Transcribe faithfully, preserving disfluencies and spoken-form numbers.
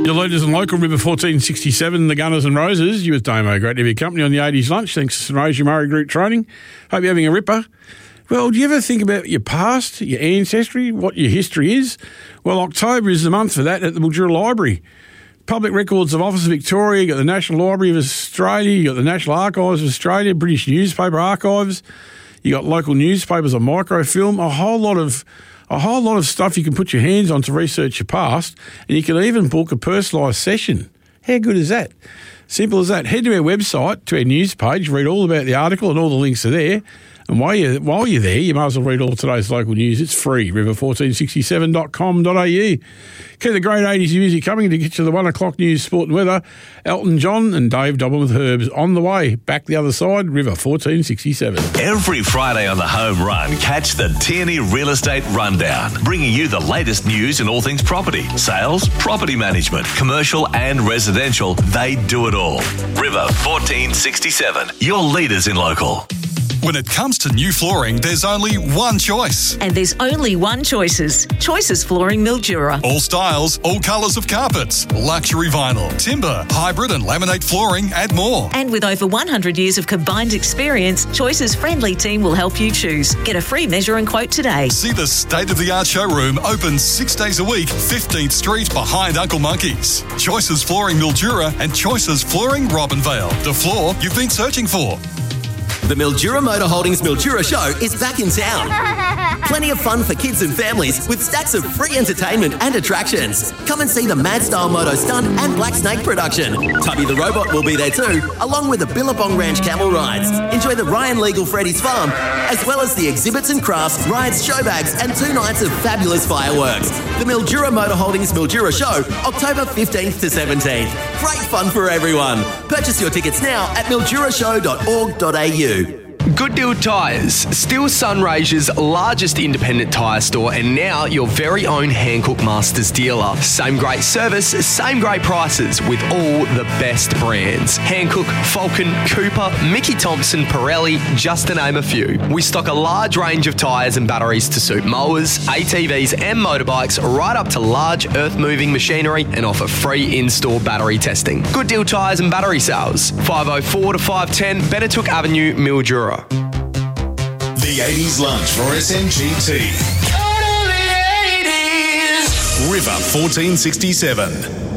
Your leaders in local, River fourteen sixty-seven, the Gunners and Roses. You with Damo. Great to have your company on the eighties lunch. Thanks to St Rosie Murray Group Training. Hope you're having a ripper. Well, do you ever think about your past, your ancestry, what your history is? Well, October is the month for that at the Mildura Library. Public Records of Office of Victoria, you got the National Library of Australia, you got the National Archives of Australia, British Newspaper Archives, you got local newspapers on microfilm, a whole lot of a whole lot of stuff you can put your hands on to research your past, and you can even book a personalised session. How good is that? Simple as that. Head to our website, to our news page, read all about the article, and all the links are there. And while you're, while you're there, you might as well read all today's local news. It's free, river fourteen sixty-seven dot com dot a u. Keep the great eighties music coming to get you the one o'clock news, sport and weather. Elton John and Dave Dobbin with Herbs on the way. Back the other side, River fourteen sixty-seven. Every Friday on the Home Run, catch the Tierney Real Estate Rundown, bringing you the latest news in all things property, sales, property management, commercial and residential. They do it all. River fourteen sixty-seven, your leaders in local. When it comes to new flooring, there's only one choice. And there's only one Choices. Choices Flooring Mildura. All styles, all colours of carpets, luxury vinyl, timber, hybrid and laminate flooring and more. And with over one hundred years of combined experience, Choices' friendly team will help you choose. Get a free measure and quote today. See the state-of-the-art showroom open six days a week, fifteenth Street behind Uncle Monkey's. Choices Flooring Mildura and Choices Flooring Robinvale. The floor you've been searching for. The Mildura Motor Holdings Mildura Show is back in town. Plenty of fun for kids and families with stacks of free entertainment and attractions. Come and see the Mad Style Moto Stunt and Black Snake production. Tubby the Robot will be there too, along with the Billabong Ranch camel rides. Enjoy the Ryan Legal Freddy's Farm, as well as the exhibits and crafts, rides, show bags, and two nights of fabulous fireworks. The Mildura Motor Holdings Mildura Show, October fifteenth to seventeenth. Great fun for everyone. Purchase your tickets now at mildura show dot org dot a u. Good Deal Tyres, still Sunraysia's largest independent tyre store and now your very own Hankook Masters dealer. Same great service, same great prices with all the best brands. Hankook, Falcon, Cooper, Mickey Thompson, Pirelli, just to name a few. We stock a large range of tyres and batteries to suit mowers, A T Vs and motorbikes, right up to large earth-moving machinery, and offer free in-store battery testing. Good Deal Tyres and battery sales, five oh four to five ten Benetook Avenue, Mildura. The eighties lunch for S M G T. Totally eighties. River fourteen sixty-seven.